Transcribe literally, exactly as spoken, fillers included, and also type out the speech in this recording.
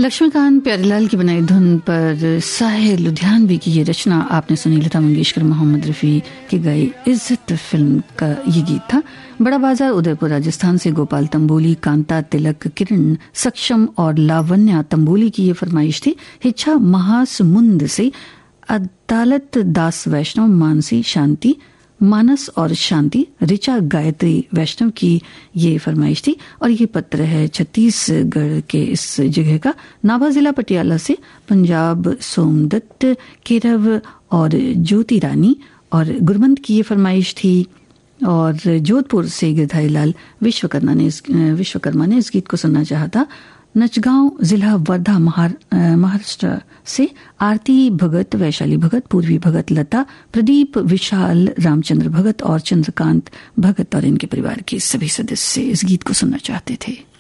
लक्ष्मीकांत प्यारेलाल की बनाई धुन पर साहिर लुधियानवी की ये रचना आपने सुनी। लता मंगेशकर, मोहम्मद रफ़ी की गाई इज्जत फिल्म का ये गीत था। बड़ा बाजार उदयपुर राजस्थान से गोपाल तंबोली, कांता तिलक, किरण सक्षम और लावण्या तंबोली की ये फरमाइश थी। हिच्छा महासमुंद से अदालत दास वैष्णव, मानसी शांति मानस और शांति, ऋचा गायत्री वैष्णव की ये फरमाइश थी। और ये पत्र है छत्तीसगढ़ के इस जगह का, नाभा जिला पटियाला से पंजाब सोमदत्त, केरव और ज्योति रानी और गुरमंत की ये फरमाइश थी। और जोधपुर से गिरधारी लाल विश्वकर्मा ने इस विश्वकर्मा ने इस गीत को सुनना चाहा था। नचगांव जिला वर्धा महाराष्ट्र से आरती भगत, वैशाली भगत, पूर्वी भगत, लता, प्रदीप, विशाल, रामचंद्र भगत और चंद्रकांत भगत और इनके परिवार के सभी सदस्य इस गीत को सुनना चाहते थे।